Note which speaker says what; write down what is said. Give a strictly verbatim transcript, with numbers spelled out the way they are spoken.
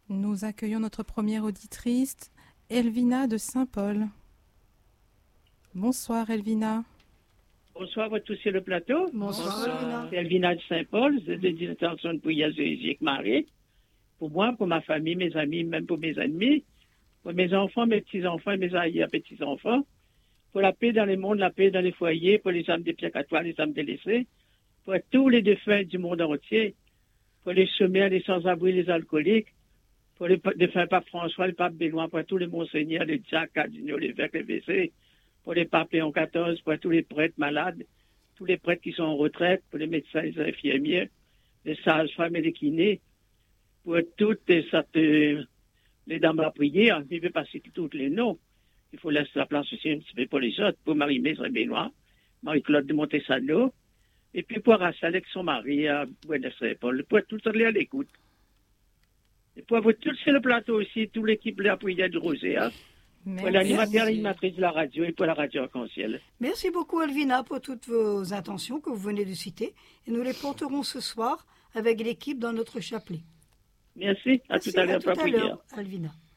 Speaker 1: Nous accueillons notre première auditrice, Elvina de Saint-Paul. Bonsoir Elvina.
Speaker 2: Bonsoir à tous sur le plateau.
Speaker 3: Bonsoir,
Speaker 2: Bonsoir.
Speaker 3: Elvina.
Speaker 2: C'est Elvina de Saint-Paul, c'est des intentions pour Yazézique Marie. Pour moi, pour ma famille, mes amis, même pour mes ennemis, pour mes enfants, mes petits-enfants et mes arrière-petits-enfants, pour la paix dans les mondes, la paix dans les foyers, pour les âmes des pierres catoires, les âmes délaissées, pour tous les défunts du monde entier, pour les chômeurs, les sans-abri, les alcooliques, pour les défunts pape François, le pape Benoît, pour tous les monseigneurs, les diacres, cardinaux, les évêques, les V C, pour les papes Léon quatorze, pour tous les prêtres malades, tous les prêtres qui sont en retraite, pour les médecins, les infirmiers, les sages-femmes et les kinés, pour toutes les, les dames à prier, je ne vais pas citer tous les noms. Il faut laisser la place aussi un petit peu pour les autres, pour Marie-Mère Benoît, Marie-Claude de Montesano, et puis pour Rachel avec son mari à Buenos-Aires, pour tout ça, à l'écoute. Et pour vous tous sur le plateau aussi, toute l'équipe de la prière du Roséa, pour l'animateur et l'animatrice de la radio et pour la radio Arc-en-Ciel.
Speaker 3: Merci beaucoup Elvina pour toutes vos intentions que vous venez de citer et nous les porterons ce soir avec l'équipe dans notre chapelet.
Speaker 2: Merci, à
Speaker 3: Merci,
Speaker 2: tout à l'heure
Speaker 3: à
Speaker 2: pour la
Speaker 3: tout à
Speaker 2: prière.
Speaker 3: l'heure, Elvina.